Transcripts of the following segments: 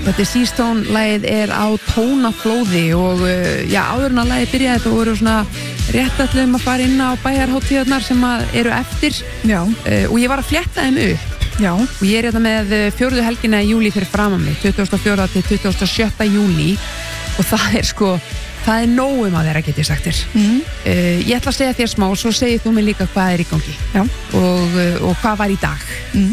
Þetta Seastone-lagið á tónaflóði og áður en að lagið byrjaði þetta voru svona réttallum að fara inn á bæjarhátíðarnar sem eru eftir og ég var að flétta þeim upp og ég hérna með 4. helgina í júlí fyrir framan mig, 24. til 27. júlí og það er nóg að þeirra geti sagt þér. Ég ætla að segja þér smá og svo segir þú mig líka hvað er í gangi og hvað var í dag.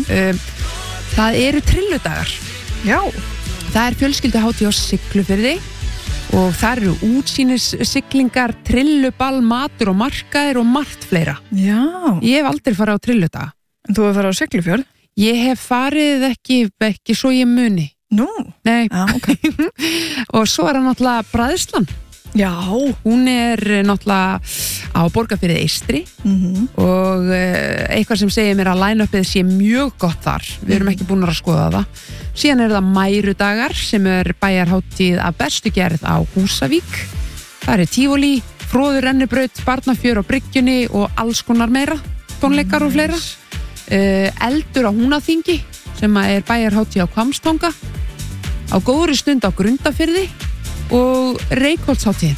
Það eru trilludagar. Það er fjölskylduhátíð á Siglufirði og það eru útsýnissiglingar, trilluball, matur og markaðir og margt fleira. Ég hef aldrei farið á trilludaga. En þú hefur farið á Siglufjörð? Ég hef farið ekki svo ég muni. Nei. Okay. Og svo er það náttúrulega bræðslan. Hún er náttúrulega á Borgarfirði Eystri og eitthvað sem segir mér að line-upið sé mjög gott þar. Við erum ekki búin að skoða það. Síðan er það Mærudagar sem er bæjarhátíð af bestu gerð á Húsavík. Það er Tívolí, Fróður rennibraut, barnafjör á bryggjunni og alls konar meira, tónleikar og fleira. Eldur á Húnaþingi sem er bæjarhátíð á Hvammstanga, á Góðri stund á Grundarfirði og Reykholtshátíðin.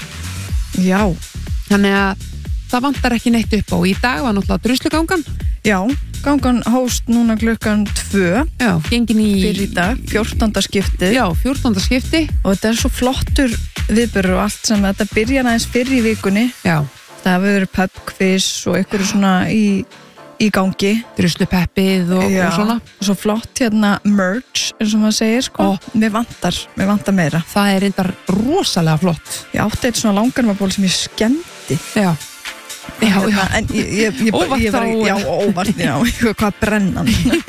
Þannig að það vantar ekki neitt upp á. Í dag var náttúrulega druslugangan. Gangan hóst núna klukkan 2. Gengin í fyrir í dag, 14. skiptið. 14. skipti. Og þetta er svo flottur viðburður og allt sem þetta byrja aðeins fyrir í vikunni. Það hefur verið pubquiz og einhverju svona í gangi. Druslupeppið og svona. Og svo flott hérna merch, eins og maður segir, Mér vantar meira. Það er reyndar rosalega flott. Ég átti eitt svona langarmaból sem ég skemmti. En óvart, hvað brennan.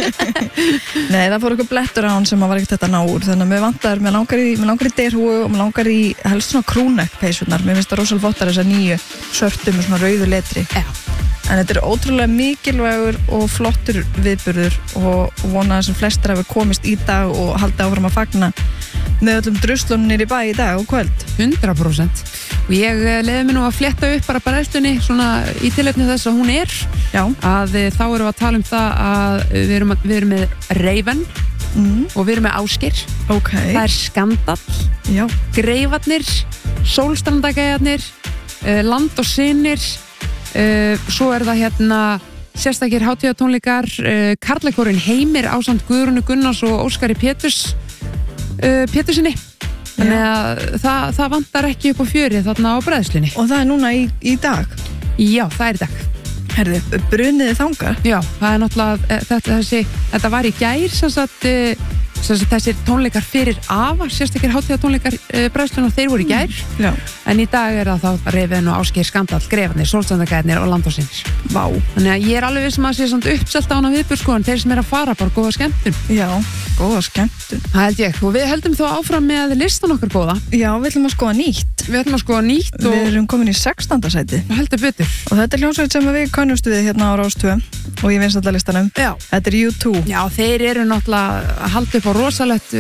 Nei, það fór eitthvað blettur á hann sem var ekkert þetta ná úr. Þannig að mér langar í derhúu og mér langar í helst svona krúnekkpeysurnar. Mér finnst það rosalega flottar þessar nýju svörtu með svona rauðu letri. En þetta er ótrúlega mikilvægur og flottur viðburður og vona að sem flestir hafi komist í dag og haldið áfram að fagna með öllum druslunir í bæ í dag og kvöld. 100%. Og ég leiði mig nú að flétta upp bara bræðslunni svona í tilefni þess að hún er. Að þá erum við að tala um það að við erum með Raven og við erum með Ásgeir. Það er Skandall, Greifarnir, Sólstrandagæjarnir, Land og Synir. Svo er það hérna sérstakir hátíðatónleikar, Karlakórinn Heimir ásamt Guðrúnu Gunnars og Óskari Pétursinni. Þannig að það vantar ekki upp á fjörið þarna á bræðslunni. Og það er núna í dag? Já, það er í dag. Herðu, bruniði þangað? Já, það er náttúrulega þetta var í gær þessir tónleikar fyrir afa, sérstakir hátíðatónleikar bræðslunum, þeir voru í gær. En í dag er það þá Raven og Ásgeir, Skandall, Greifarnir, Sólstrandagæjarnir og Land og Synir. Þannig að ég er alveg vissum að sé svona uppselt á hana viðburð en þeir sem er að fara bara góða skemmtun. Góða skemmtun. Það held ég. Og við höldum þó áfram með listan okkar góða. Við ætlum að skoða nýtt. Og við erum komin í 16. sæti. Heldur betur. Og þetta er hljómsveit sem við kannustu við hérna á Rás 2 og ég vinst alltaf listanum. Þetta er U2. Já, þeir eru náttúrulega að halda upp á rosalegt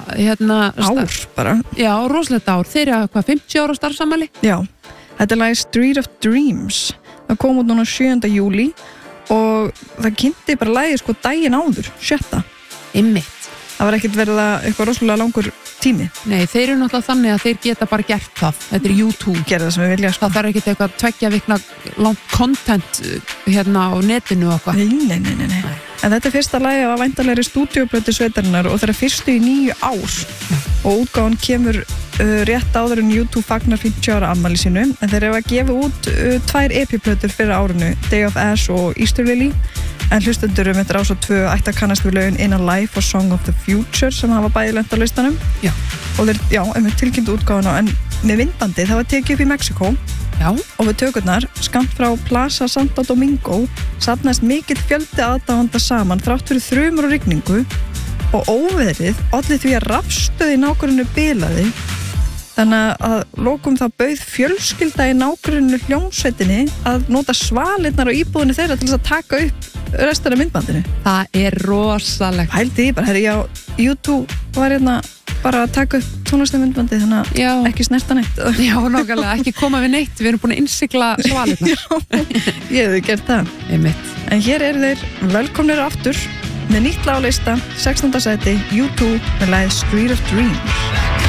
ár bara. Já, rosalegt ár. Þeir eru 50 ára starfsamæli. Þetta er lagið Street of Dreams. Það kom út núna 7. júlí og það kynnti bara lagið daginn áður, 7. Einmitt. Það var ekkert verið eitthvað rosalega langur tími. Nei, þeir eru náttúrulega þannig að þeir geta bara gert það. Þetta er U2. Gerða það sem við vilja. Það þarf ekkert eitthvað 2 vikna langt content hérna á netinu og eitthvað. Nei. En þetta er fyrsta lagi af væntanlegri stúdíóplötu sveitarinnar og það er fyrstu í 9 ár. Og útgáfan kemur rétt áður en U2 fagnar 50 ára afmæli sínu. En þeir eru að gefa út 2 EP-plötur fyrir árinu, Day of Ash og Easter Lily. En hlustendur þetta Rás 2 ætti að kannast við lögin In a Life og Song of the Future sem hafa bæði lent á listanum. Og þeir tilkynntu útgáfuna en með myndbandi það var tekið upp í Mexiko. Og við tökurnar skammt frá Plaza Santo Domingo safnaðist mikill fjöldi aðdáenda saman þrátt fyrir þrumur og rigningu og óveðrið olli því að rafstöð í nágrunnu bilaði. Þannig að lokum það bauð fjölskylda í nágrunnu hljómsveitinni að nota svalirnar á íbúðinu þeirra til þess að taka upp restina af myndbandinu. Það er rosalegt. Hældi ég bara, U2 var bara að taka upp tónlistamyndbandi þannig að ekki snerta neitt. Já, nákvæmlega, ekki koma við neitt. Við erum búin að innsigla svalirnar. Ég hefði gert það. Einmitt. En hér eru þeir velkomnir aftur Með nýtt lag á lista, 16. sæti, U2 með lagið Street of Dreams.